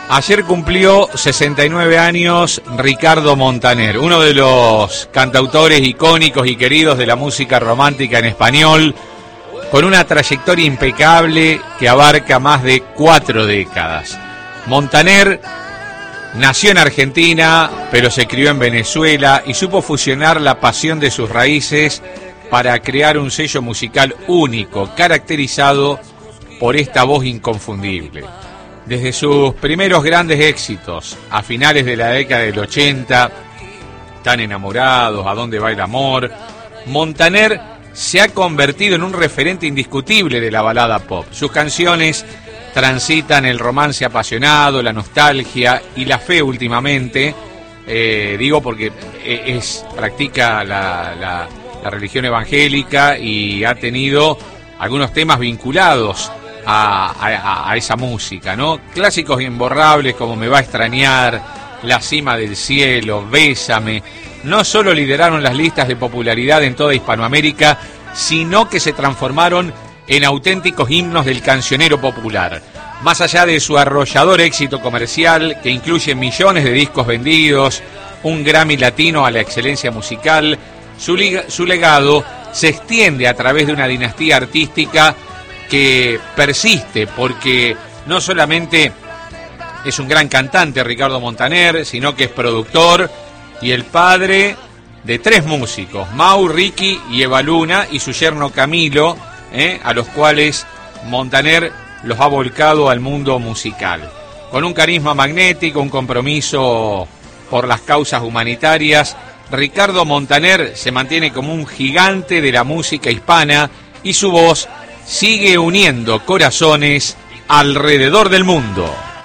Ayer cumplió 69 años Ricardo Montaner, uno de los cantautores icónicos y queridos de la música romántica en español, con una trayectoria impecable que abarca más de 4 décadas. Montaner nació en Argentina, pero se crió en Venezuela y supo fusionar la pasión de sus raíces para crear un sello musical único, caracterizado por esta voz inconfundible. Desde sus primeros grandes éxitos, a finales de la década del 80, Tan enamorados, ¿A dónde va el amor?, Montaner se ha convertido en un referente indiscutible de la balada pop. Sus canciones transitan el romance apasionado, la nostalgia y la fe últimamente, digo porque practica la religión evangélica y ha tenido algunos temas vinculados a esa música, ¿no? Clásicos imborrables como Me va a extrañar, La cima del cielo, Bésame, no solo lideraron las listas de popularidad en toda Hispanoamérica, sino que se transformaron en auténticos himnos del cancionero popular. Más allá de su arrollador éxito comercial, que incluye millones de discos vendidos, un Grammy latino a la excelencia musical, su legado se extiende a través de una dinastía artística que persiste, porque no solamente es un gran cantante Ricardo Montaner, sino que es productor y el padre de 3 músicos, Mau, Ricky y Eva Luna, y su yerno Camilo, a los cuales Montaner los ha volcado al mundo musical. Con un carisma magnético, un compromiso por las causas humanitarias, Ricardo Montaner se mantiene como un gigante de la música hispana y su voz sigue uniendo corazones alrededor del mundo.